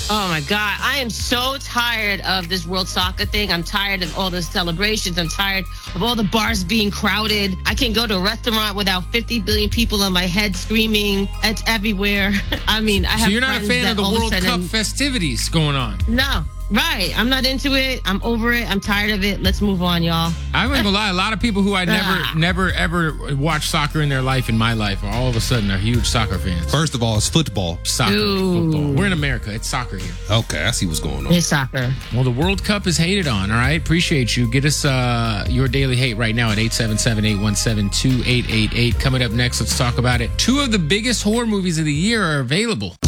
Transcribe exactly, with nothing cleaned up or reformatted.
Oh my God. I am so tired of this World Soccer thing. I'm tired of all the celebrations. I'm tired of all the bars being crowded. I can't go to a restaurant without fifty billion people on my head screaming. It's everywhere. I mean, I have So you're not a friends fan that of the all of a World Cup sudden- festivities going on? No. Right. I'm not into it. I'm over it. I'm tired of it. Let's move on, y'all. I'm not gonna lie. A lot of people who I never, Ah. never, ever watched soccer in their life, in my life, are all of a sudden are huge soccer fans. First of all, it's football. Soccer, Ooh. football. We're in America. It's soccer here. Okay, I see what's going on. It's soccer. Well, the World Cup is hated on. All right, appreciate you. Get us uh, your daily hate right now at eight seven seven, eight one seven, two eight eight eight. Coming up next, let's talk about it. Two of the biggest horror movies of the year are available.